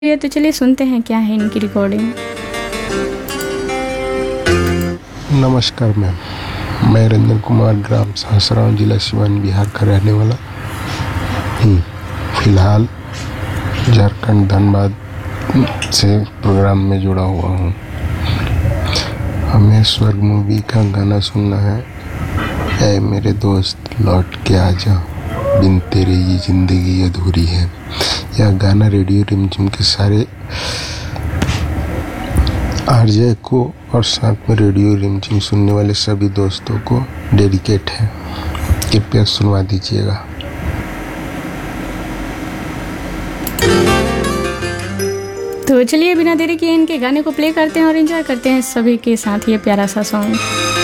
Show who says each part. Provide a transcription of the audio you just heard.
Speaker 1: ये तो चलिए सुनते हैं क्या है इनकी रिकॉर्डिंग।
Speaker 2: नमस्कार मैम, मैं रंजन कुमार ग्राम सहसराम जिला सिवान बिहार का रहने वाला हूँ। फिलहाल झारखंड धनबाद से प्रोग्राम में जुड़ा हुआ हूँ। हमें स्वर्ग मूवी का गाना सुनना है, ऐ मेरे दोस्त लौट के आजा, बिन तेरे ये जिंदगी अधूरी है। यह गाना रेडियो रिमझिम के सारे आरजे को और साथ में रेडियो रिमझिम सुनने वाले सभी दोस्तों को डेडिकेट है। कृपया सुनवा दीजिएगा।
Speaker 1: तो चलिए बिना देरी किए इनके गाने को प्ले करते हैं और एंजॉय करते हैं सभी के साथ ये प्यारा सा सॉन्ग।